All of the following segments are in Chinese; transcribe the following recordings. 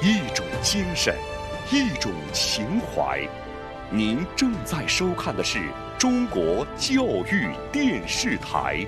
一种精神，一种情怀。您正在收看的是中国教育电视台。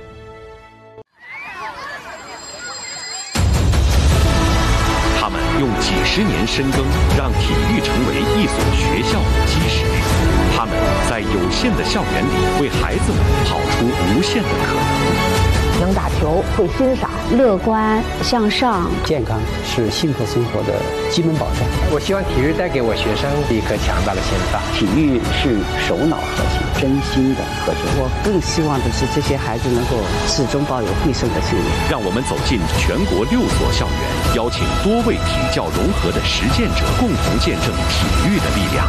他们用几十年深耕，让体育成为一所学校的基石。他们在有限的校园里，为孩子们跑出无限的可能。 能打球，会欣赏，乐观向上， 健康是幸福生活的基本保障。 我希望体育带给我学生一颗强大的心脏。 体育是手脑合起，真心的合作。 我更希望的是这些孩子能够始终抱有必胜的信念。 让我们走进全国6所校园，邀请多位体教融合的实践者，共同见证体育的力量。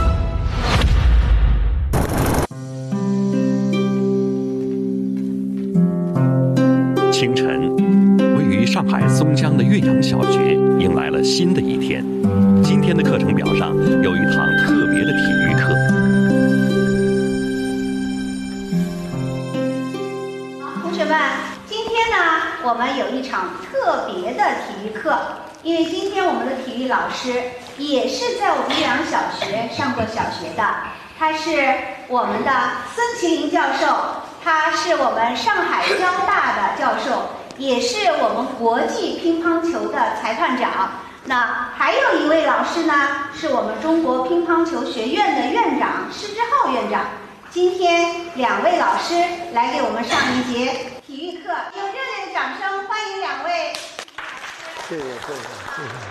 清晨，位于上海松江的岳阳小学迎来了新的一天。今天的课程表上有一堂特别的体育课。 好，同学们，今天呢，我们有一场特别的体育课，因为今天我们的体育老师也是在我们岳阳小学上过小学的，他是我们的孙麒麟教授。他是我们上海交大的教授，也是我们国际乒乓球的裁判长。那还有一位老师呢，是我们中国乒乓球学院的院长施之浩院长。今天2位老师来给我们上一节体育课，用热烈的掌声欢迎2位。 谢谢，谢谢。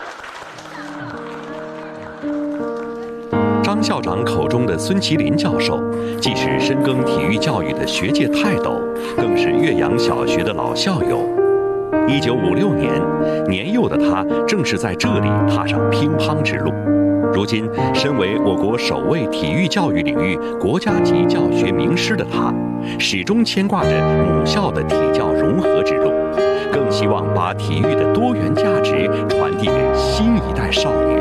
张校长口中的孙麒麟教授，既是深耕体育教育的学界泰斗，更是岳阳小学的老校友。1956年，年幼的他正是在这里踏上乒乓之路。如今，身为我国首位体育教育领域国家级教学名师的他，始终牵挂着母校的体教融合之路，更希望把体育的多元价值传递给新一代少年。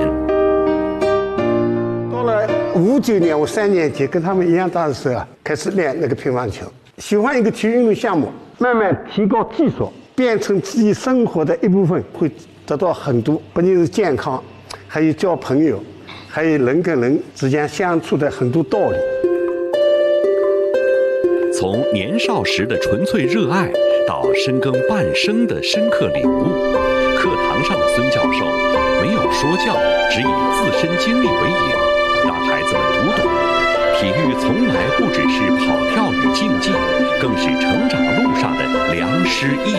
59年，我3年级跟他们一样大的时候开始练那个乒乓球，喜欢一个体育运动项目，慢慢提高技术，变成自己生活的一部分，会得到很多，不仅是健康，还有交朋友，还有人跟人之间相处的很多道理。 从年少时的纯粹热爱，到深耕半生的深刻领悟，课堂上的孙教授没有说教，只以自身经历为引，让孩子们读懂，体育从来不只是跑跳与竞技，更是成长路上的良师益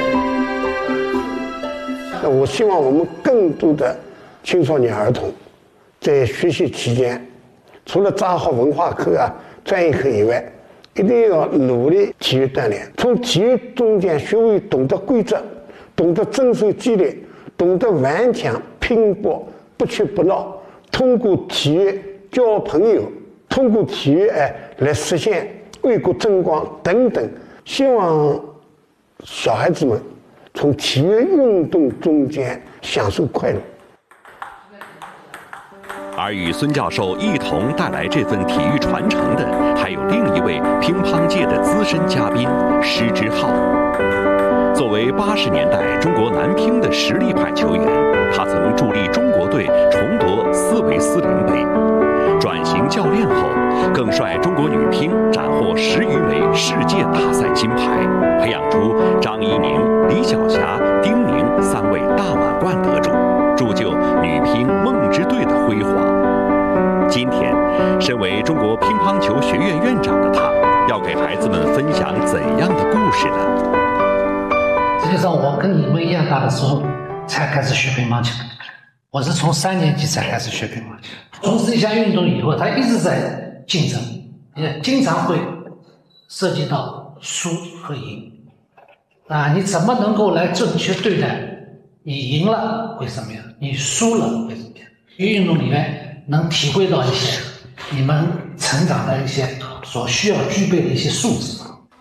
友。 我希望我们更多的青少年儿童，在学习期间，除了扎好文化课专业课以外，一定要努力体育锻炼，从体育中间学会懂得规则，懂得遵守纪律，懂得顽强拼搏，不屈不挠。通过体育交朋友，通过体育来实现为国争光等等。希望小孩子们从体育运动中间享受快乐。 而与孙教授一同带来这份体育传承的，还有另一位乒乓界的资深嘉宾施之浩。作为80年代中国男乒的实力派球员，他曾助力中国队重夺斯维斯林杯。转型教练后，更率中国女乒斩获10余枚世界大赛金牌，培养出张怡宁、李晓霞、丁宁3位大满贯得主，铸就女乒梦之队的辉煌。今天，身为中国乒乓球学院院长的他，要给孩子们分享怎样的故事呢？ 实际上，我跟你们一样大的时候才开始学乒乓球，我是从3年级才开始学乒乓球。从事一项运动以后，他一直在竞争，也经常会涉及到输和赢。你怎么能够来正确对待？你赢了会什么样？你输了会怎么样？运动里面能体会到一些你们成长的一些所需要具备的一些素质。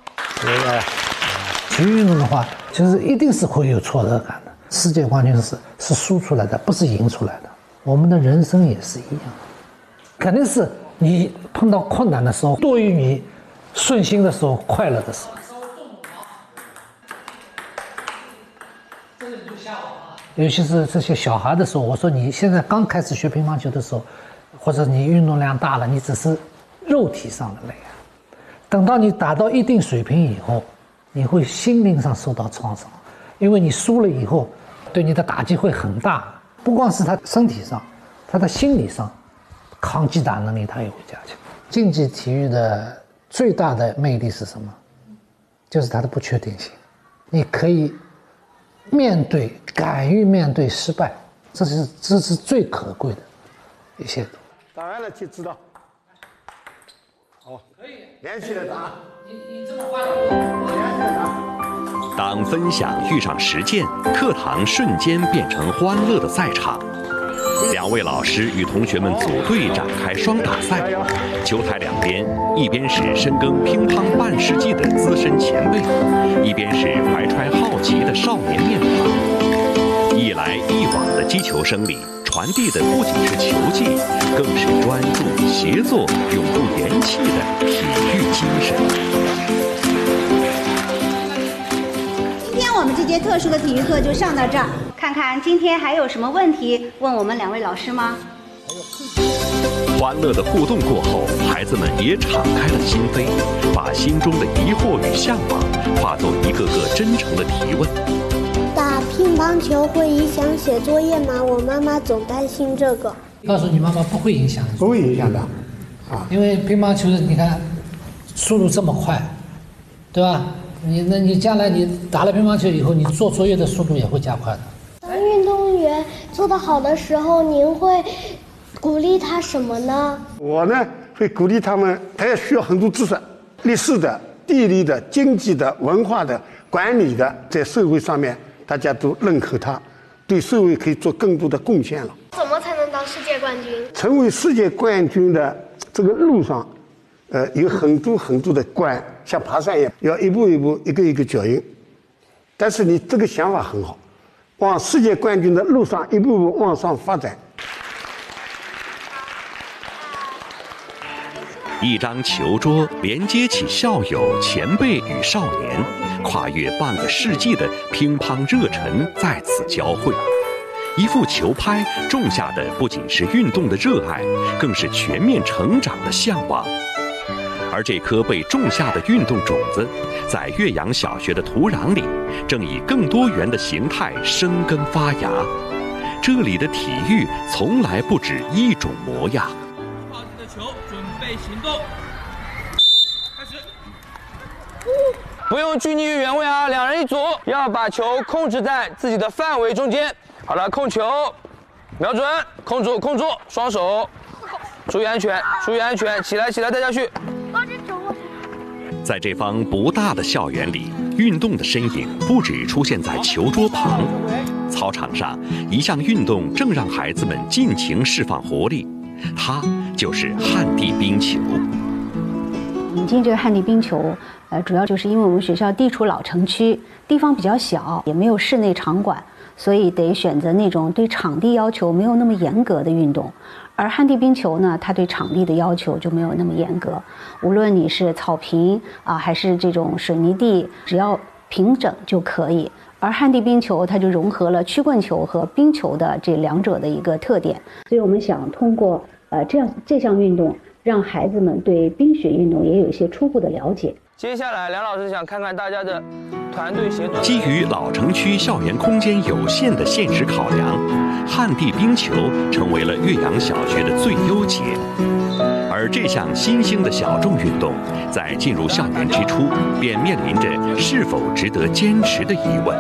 体育运动的话，就是一定是会有挫折感的。世界冠军是输出来的，不是赢出来的。我们的人生也是一样，肯定是你碰到困难的时候多于你顺心的时候快乐的时候。这个你就吓我啊！ 尤其是这些小孩的时候，我说你现在刚开始学乒乓球的时候，或者你运动量大了，你只是肉体上的累啊。等到你达到一定水平以后，你会心灵上受到创伤，因为你输了以后，对你的打击会很大，不光是他身体上，他的心理上，抗击打能力他也会加强。竞技体育的最大的魅力是什么？就是它的不确定性，你可以敢于面对失败，这是最可贵的一些。 打完了就知道。好，可以连续的打。你这么快连续的打。 当分享遇上实践，课堂瞬间变成欢乐的赛场。2位老师与同学们组队展开双打赛，球台两边，一边是深耕乒乓半世纪的资深前辈，一边是怀揣好奇的少年面庞。一来一往的击球声里，传递的不仅是球技，更是专注、协作、永不言弃的体育精神。 今天我们这节特殊的体育课就上到这儿。看看今天还有什么问题问我们2位老师吗？ 欢乐的互动过后，孩子们也敞开了心扉，把心中的疑惑与向往化作一个个真诚的提问。 打乒乓球会影响写作业吗？我妈妈总担心这个。 告诉你妈妈不会影响， 不会影响的， 因为乒乓球你看速度这么快，对吧？你将来你打了乒乓球以后，你做作业的速度也会加快的。 当运动员做得好的时候，您会鼓励他什么呢？ 我呢会鼓励他们，他也需要很多知识，历史的、地理的、经济的、文化的、管理的，在社会上面大家都认可他，对社会可以做更多的贡献了。 怎么才能当世界冠军？ 成为世界冠军的这个路上，有很多很多的关，像爬山一样，要一步一步、一个一个脚印。但是你这个想法很好，往世界冠军的路上一步步往上发展。 一张球桌连接起校友、前辈与少年，跨越半个世纪的乒乓热忱在此交汇。一副球拍种下的不仅是运动的热爱，更是全面成长的向往。而这颗被种下的运动种子，在岳阳小学的土壤里，正以更多元的形态生根发芽。这里的体育从来不止一种模样。 抱着的球，准备行动，开始。 不用拘泥于原位啊，2人一组，要把球控制在自己的范围中间。好了，控球，瞄准，控住，双手，注意安全，起来，带下去。 在这方不大的校园里，运动的身影不只出现在球桌旁，操场上一项运动正让孩子们尽情释放活力，它就是旱地冰球。 引进这个旱地冰球，主要就是因为我们学校地处老城区，地方比较小，也没有室内场馆，所以得选择那种对场地要求没有那么严格的运动。而旱地冰球呢，它对场地的要求就没有那么严格，无论你是草坪还是这种水泥地，只要平整就可以。而旱地冰球它就融合了曲棍球和冰球的这2者的一个特点，所以我们想通过这项运动，让孩子们对冰雪运动也有一些初步的了解。 接下来，梁老师想看看大家的团队协作。 基于老城区校园空间有限的现实考量，旱地冰球成为了岳阳小学的最优解。而这项新兴的小众运动，在进入校园之初，便面临着是否值得坚持的疑问。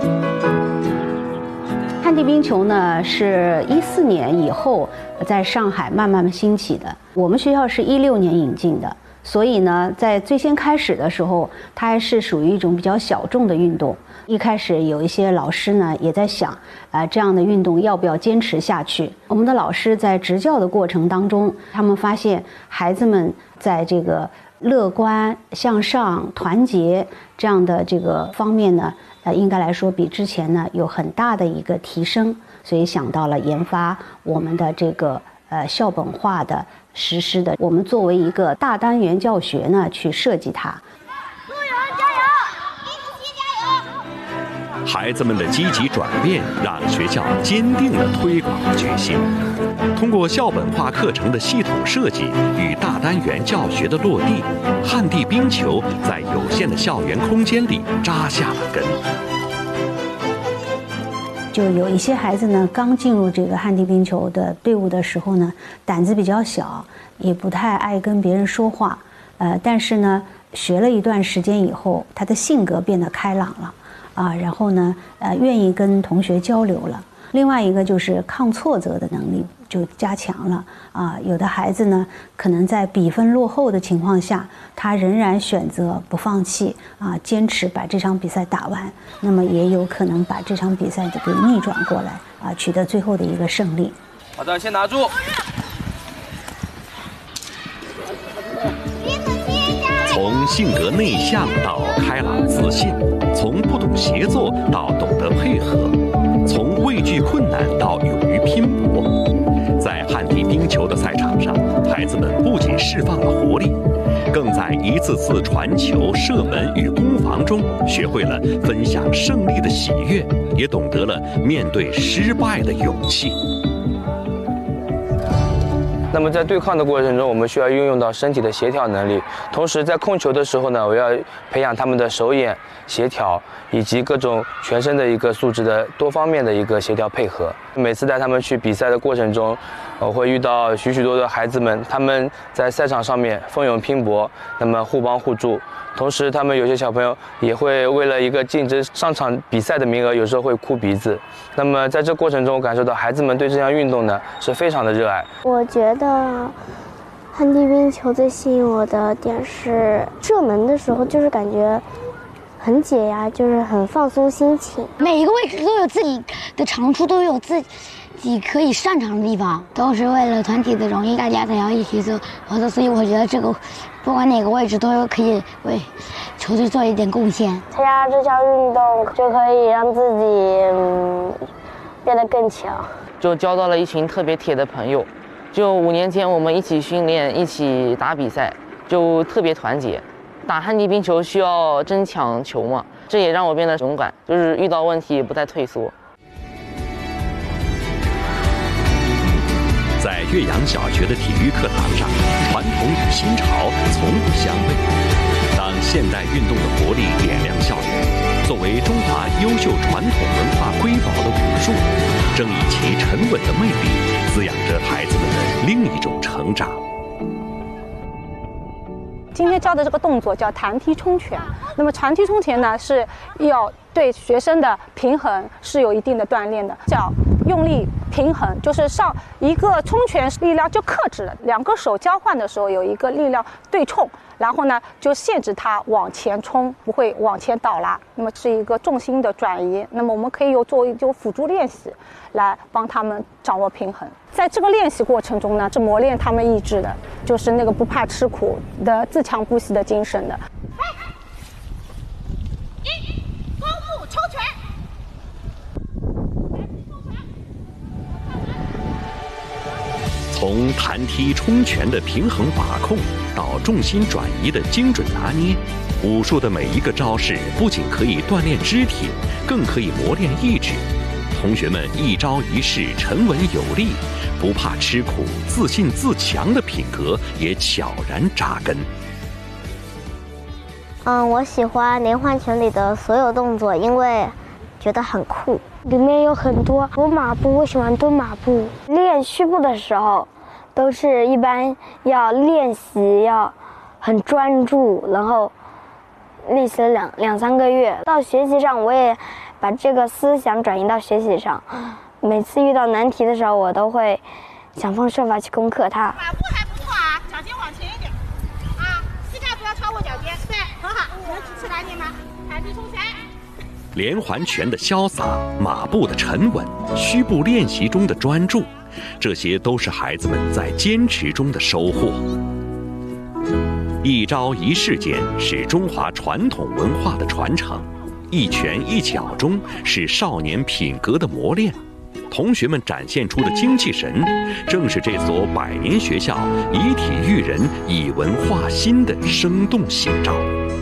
旱地冰球呢，是14年以后在上海慢慢兴起的，我们学校是16年引进的。所以呢，在最先开始的时候，它还是属于一种比较小众的运动。一开始有一些老师呢也在想，这样的运动要不要坚持下去？我们的老师在执教的过程当中，他们发现孩子们在这个乐观、向上、团结这样的这个方面呢，应该来说比之前呢有很大的一个提升，所以想到了研发我们的这个校本化的实施的，我们作为一个大单元教学呢去设计它。 孩子们的积极转变，让学校坚定了推广的决心。通过校本化课程的系统设计与大单元教学的落地，旱地冰球在有限的校园空间里扎下了根。 就有一些孩子呢，刚进入这个旱地冰球的队伍的时候呢，胆子比较小，也不太爱跟别人说话。但是呢，学了一段时间以后，他的性格变得开朗了，然后呢，愿意跟同学交流了。另外一个就是抗挫折的能力就加强了有的孩子呢，可能在比分落后的情况下，他仍然选择不放弃坚持把这场比赛打完，那么也有可能把这场比赛给逆转过来取得最后的一个胜利。 好的，先拿住。 从性格内向到开朗自信，从不懂协作到懂得配合，从畏惧困难到勇于拼搏。在旱地冰球的赛场上，孩子们不仅释放了活力，更在一次次传球、射门与攻防中学会了分享胜利的喜悦，也懂得了面对失败的勇气。 那么在对抗的过程中，我们需要运用到身体的协调能力，同时在控球的时候呢，我要培养他们的手眼协调以及各种全身的一个素质的多方面的一个协调配合。每次带他们去比赛的过程中，我会遇到许多的孩子们，他们在赛场上面奋勇拼搏，那么互帮互助。同时，他们有些小朋友也会为了一个竞争上场比赛的名额，有时候会哭鼻子。那么在这过程中，我感受到孩子们对这项运动呢是非常的热爱。 我觉得旱地冰球最吸引我的点是射门的时候，就是感觉很解压，就是很放松心情。 每一个位置都有自己的长处，都有自己可以擅长的地方，都是为了团体的荣誉，大家才要一起做。所以我觉得这个不管哪个位置都可以为球队做一点贡献。 参加这项运动就可以让自己变得更强， 就交到了一群特别铁的朋友。就5年前我们一起训练，一起打比赛，就特别团结。打旱地冰球需要争抢球嘛，这也让我变得勇敢，就是遇到问题不再退缩。 在岳阳小学的体育课堂上，传统与新潮从不相悖。当现代运动的活力点亮校园，作为中华优秀传统文化瑰宝的武术，正以其沉稳的魅力，滋养着孩子们的另一种成长。 今天教的这个动作叫弹踢冲拳。那么弹踢冲拳呢，是要对学生的平衡是有一定的锻炼的，叫用力平衡，就是上一个冲拳力量就克制了，两个手交换的时候有一个力量对冲，然后呢就限制它往前冲，不会往前倒拉。那么是一个重心的转移。那么我们可以做辅助练习来帮他们掌握平衡。在这个练习过程中呢，是磨练他们意志的，就是那个不怕吃苦的自强不息的精神的。 弓步抽拳。 从弹踢冲拳的平衡把控到重心转移的精准拿捏，武术的每一个招式不仅可以锻炼肢体，更可以磨练意志。同学们一招一式沉稳有力，不怕吃苦、自信自强的品格也悄然扎根。 我喜欢连环拳里的所有动作，因为觉得很酷。里面有很多蹲马步，我喜欢蹲马步。练虚步的时候，都是一般要练习，要很专注，然后练习了两三个月。到学习上，我也把这个思想转移到学习上。每次遇到难题的时候，我都会想方设法去攻克它。 马步还不错啊，脚尖往前一点啊，膝盖不要超过脚尖，对，很好。能举起来点吗？弹踢冲拳。 连环拳的潇洒，马步的沉稳，虚步练习中的专注，这些都是孩子们在坚持中的收获。一招一式间是中华传统文化的传承，一拳一脚中是少年品格的磨练。同学们展现出的精气神，正是这所百年学校以体育人、以文化心的生动写照。